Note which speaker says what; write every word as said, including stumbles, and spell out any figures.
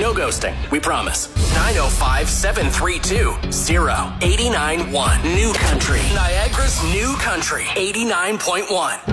Speaker 1: No ghosting, we promise. nine oh five, seven three two, oh eight nine one. New Country. Niagara's New Country. eighty-nine point one.